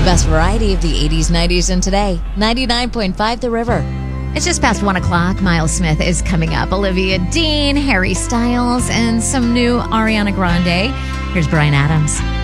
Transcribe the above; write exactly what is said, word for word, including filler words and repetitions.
best variety of the eighties, nineties, and today. ninety-nine point five The River. It's just past one o'clock. Miles Smith is coming up. Olivia Dean, Harry Styles, and some new Ariana Grande. Here's Bryan Adams.